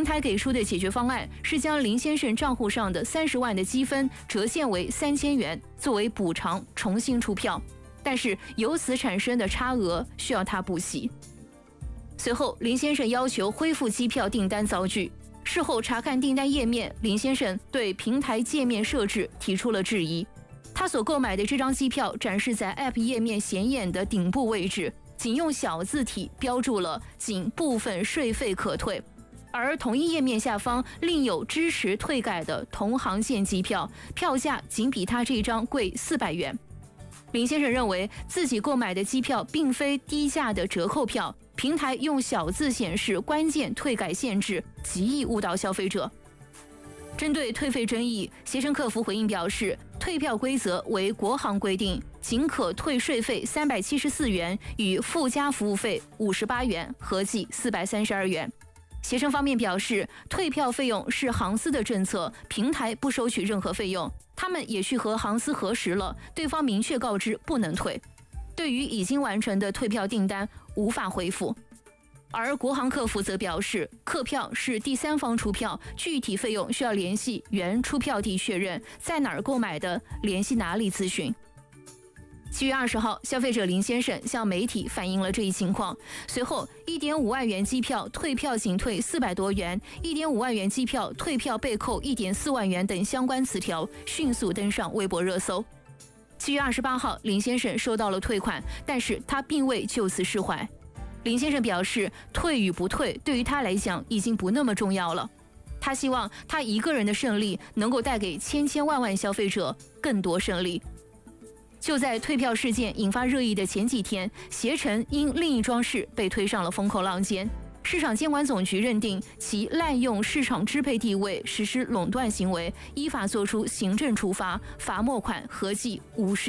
台给出的解决方案是将林先生账户上的30万的积分折现为3000元，作为补偿重新出票，但是由此产生的差额需要他补齐。随后，林先生要求恢复机票订单遭拒。事后查看订单页面，林先生对平台界面设置提出了质疑。他所购买的这张机票展示在 App 页面显眼的顶部位置，仅用小字体标注了仅部分税费可退，而同一页面下方另有支持退改的同航线机票，票价仅比他这张贵400元。林先生认为自己购买的机票并非低价的折扣票，平台用小字显示关键退改限制，极易误导消费者。针对退费争议，携程客服回应表示，退票规则为国航规定，仅可退税费374元与附加服务费58元，合计432元。携程方面表示，退票费用是航司的政策，平台不收取任何费用。他们也去和航司核实了，对方明确告知不能退。对于已经完成的退票订单，无法恢复。而国航客服则表示，客票是第三方出票，具体费用需要联系原出票地确认，在哪儿购买的，联系哪里咨询。7月20号，消费者林先生向媒体反映了这一情况。随后，1.5万元机票退票仅退400多元，1.5万元机票退票被扣1.4万元等相关词条迅速登上微博热搜。7月28号，林先生收到了退款，但是他并未就此释怀。林先生表示，退与不退对于他来讲已经不那么重要了。他希望他一个人的胜利能够带给千万消费者更多胜利。就在退票事件引发热议的前几天，携程因另一桩事被推上了风口浪尖。市场监管总局认定其滥用市场支配地位实施垄断行为，依法作出行政处罚，罚没款合计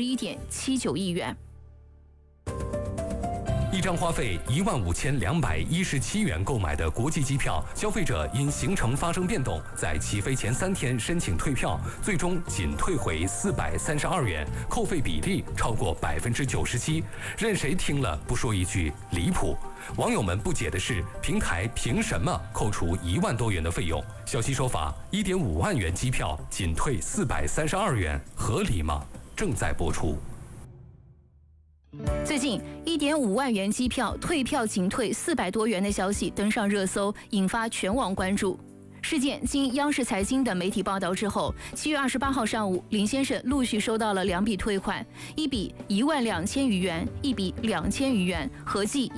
51.79亿元。 一张花费15217元购买的国际机票，消费者因行程发生变动，在起飞前3天申请退票，最终仅退回432元，扣费比例超过97%，任谁听了不说一句离谱。网友们不解的是，平台凭什么扣除1万多元的费用？消息说法，1.5万元机票仅退432元，合理吗？正在播出。 最近1.5万元机票退票仅退400多元的消息登上热搜，引发全网关注。事件经央视财经等媒体报道之后，7月28号上午，林先生陆续收到了2笔退款，一笔12000余元，一笔2000余元，合计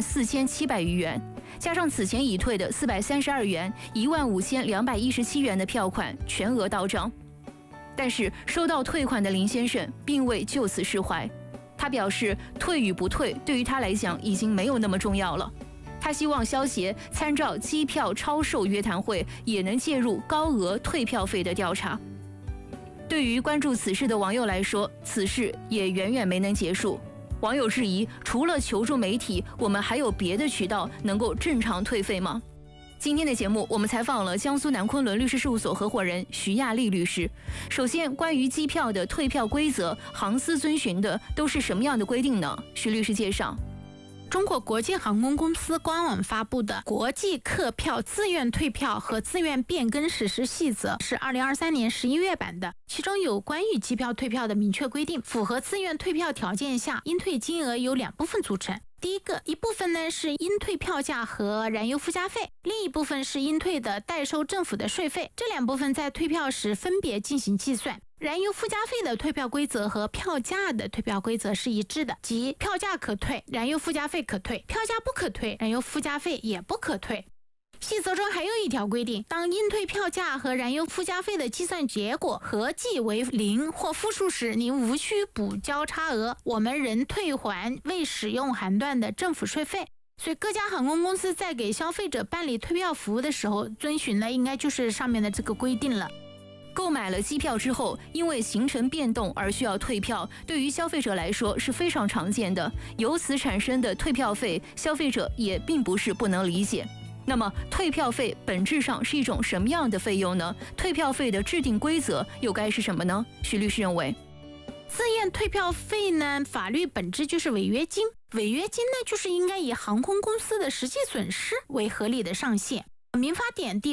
14700余元，加上此前已退的432元、15217元的票款，全额到账。但是收到退款的林先生并未就此释怀。他表示，退与不退对于他来讲已经没有那么重要了。他希望消协参照机票超售约谈会，也能介入高额退票费的调查。对于关注此事的网友来说，此事也远远没能结束。网友质疑，除了求助媒体，我们还有别的渠道能够正常退费吗？今天的节目，我们采访了江苏南昆仑律师事务所合伙人徐亚丽律师。首先，关于机票的退票规则，航司遵循的都是什么样的规定呢？徐律师介绍。 中国国际航空公司官网发布的《国际客票自愿退票和自愿变更实施细则》是2023年11月版的，其中有关于机票退票的明确规定。符合自愿退票条件下，应退金额由2部分组成。第一部分呢是应退票价和燃油附加费，另一部分是应退的代收政府的税费。这2部分在退票时分别进行计算。燃油附加费的退票规则和票价的退票规则是一致的，即票价可退，燃油附加费可退；票价不可退，燃油附加费也不可退。细则中还有一条规定，当应退票价和燃油附加费的计算结果合计为0或负数时，您无需补交差额，我们仍退还未使用航段的政府税费。所以各家航空公司在给消费者办理退票服务的时候，遵循的应该就是上面的这个规定了。 购买了机票之后，因为行程变动而需要退票，对于消费者来说是非常常见的。由此产生的退票费，消费者也并不是不能理解。那么，退票费本质上是一种什么样的费用呢？退票费的制定规则又该是什么呢？徐律师认为， 自愿退票费呢，法律本质就是违约金。违约金呢，就是应该以航空公司的实际损失为合理的上限。民法典第